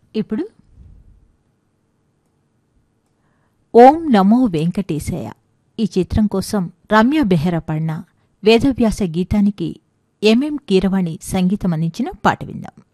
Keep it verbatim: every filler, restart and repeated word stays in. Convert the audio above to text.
ఇప్పుడు ఓం నమో వెంకటేశయ ఈ చిత్రం కోసం రమ్య బెహ్రా పాడిన వేదవ్యాస గీతానికి ఎంఎం కీరవాణి సంగీతం అందించిన పాట విందాం.